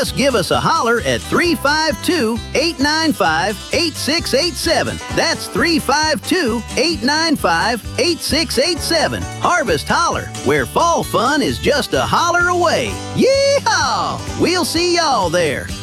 Just give us a holler at 352-895-8687. That's 352-895-8687. Harvest Holler, where fall fun is just a holler away. Yeehaw! We'll see y'all there.